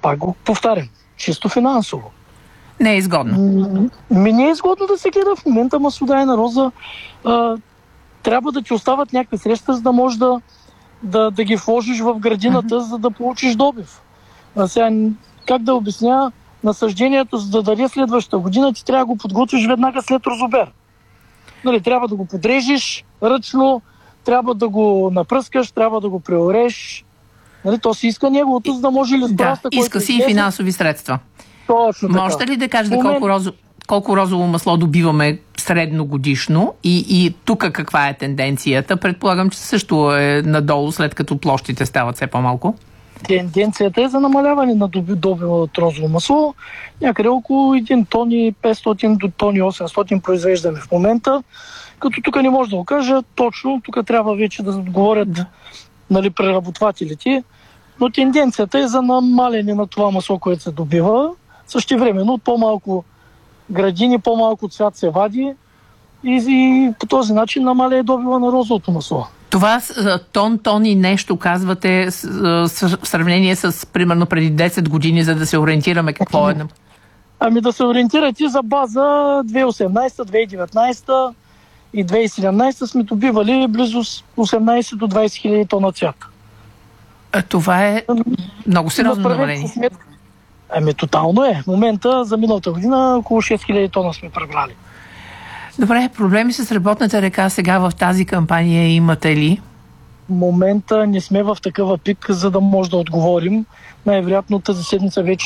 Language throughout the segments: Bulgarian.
Пак го повтарям. Чисто финансово. Не е изгодно. Не е изгодно да се гледа в момента маслодайна роза. Трябва да ти остават някакви средства, за да можеш да ги вложиш в градината, за да получиш добив. Сега, как да обясня, насъждението, за да даде следващата година, ти трябва да го подготвиш веднага след розобер. Трябва да го подрежиш ръчно, трябва да го напръскаш, трябва да го преореш. То си иска неговото, за да може ли да, иска си и финансови средства. Точно така. Можете ли да кажете колко розово масло добиваме средногодишно и тук каква е тенденцията? Предполагам, че също е надолу, след като площите стават все по-малко. Тенденцията е за намаляване на добива от розово масло. Някъде около 1 тони 500 до тони 800 произвеждаме в момента. Като тук не може да го кажа точно, тук трябва вече да отговорят преработвателите. Но тенденцията е за намаляне на това масло, което се добива. Същевременно по-малко градини, по-малко цвят се вади и по този начин намаля добива на розовото масло. Това тон и нещо казвате в сравнение с примерно преди 10 години, за да се ориентираме какво е? Да се ориентирате за база 2018, 2019 и 2017 сме добивали близо 18 до 20 хиляди тона цвят. Това е много сериозно намаление. Тотално е. В момента за миналата година около 6 хиляди тона сме прибрали. Добре, проблеми с работната ръка сега в тази кампания имате ли? В момента не сме в такъв пик, за да може да отговорим. Най-вероятно тази седмица вече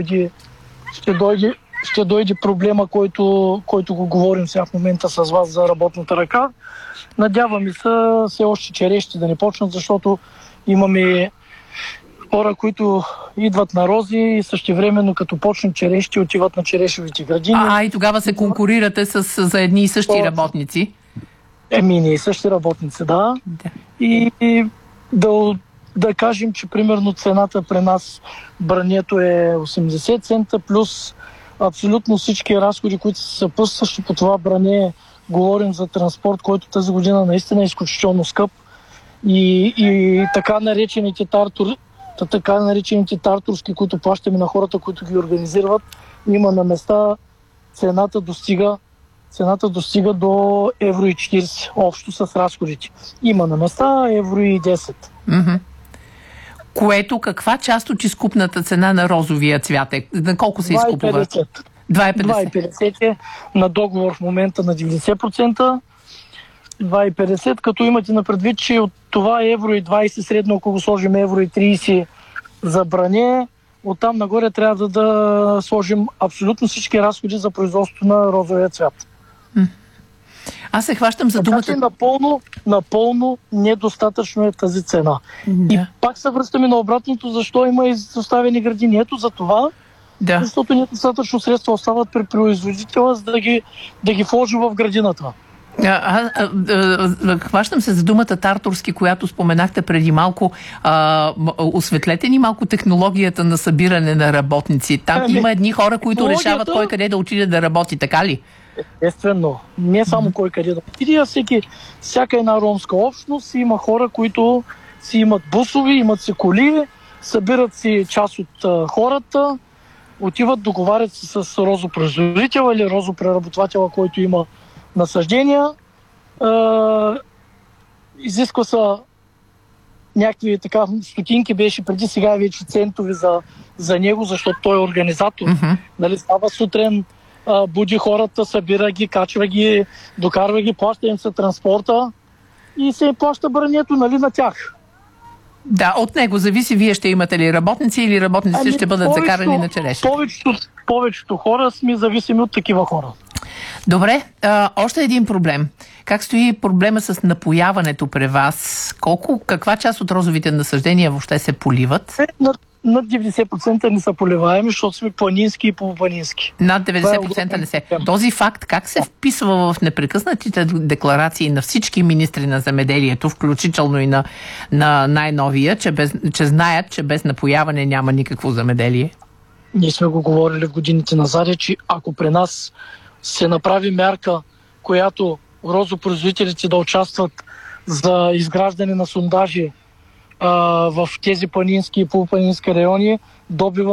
ще дойде проблема, който го говорим сега в момента с вас за работната ръка. Надяваме се все още череши да не почнат, защото имаме хора, които идват на рози и същевременно като почнат череши, отиват на черешовите градини. И тогава се конкурирате за едни и същи работници? Ние и същи работници, да. И да кажем, че примерно цената при нас брането е 80 цента плюс абсолютно всички разходи, които са съпътстващи по това бране. Говорим за транспорт, който тази година наистина е изключително скъп. И така наречените тартурски, които плащаме на хората, които ги организират, има на места цената достига до евро и 40 общо с разходите. Има на места евро и 10. Mm-hmm. Което каква част от изкупната цена на розовия цвят е? На колко се изкупува? 2,50 е на договор в момента на 90%. 2,50, като имате на предвид, че от това евро и 20 средно, ако го сложим евро и 30 за бране, оттам нагоре трябва да сложим абсолютно всички разходи за производството на розовия цвят. Аз се хващам за думата. Така че напълно недостатъчно е тази цена. И пак се връщаме на обратното, защо има изоставени градини. Ето за това, защото недостатъчно средства остават при производителя, за да ги вложи в градината. Хващам се за думата тартурски, която споменахте преди малко. Осветлете ни малко технологията на събиране на работници. Там има едни хора, които решават кой къде да отиде да работи, така ли? Естествено. Не само кой къде да отиде, а всяка една ромска общност има хора, които си имат бусови, имат си коли, събират си част от хората, отиват, договарят се с розопроизводител или розопреработвателя, който има насъждения. Изисква са някакви така стотинки, беше преди, сега е вече центови за него, защото той е организатор. Става сутрин, буди хората, събира ги, качва ги, докарва ги, плаща им се транспорта и се плаща брането на тях. Да, от него зависи вие ще имате ли работници или работниците ще бъдат закарани на череши. Повечето хора сме зависими от такива хора. Добре, още един проблем. Как стои проблема с напояването при вас? Каква част от розовите насъждения въобще се поливат? Над 90% не са поливаеми, защото сме планински и полупланински. Над 90% не се. Този факт как се вписва в непрекъснатите декларации на всички министри на земеделието, включително и на най-новия, че знаят, че без напояване няма никакво земеделие? Ние сме го говорили в годините назад, че ако при нас се направи мярка, която розопроизводителите да участват за изграждане на сондажи в тези планински и полупланински райони, добива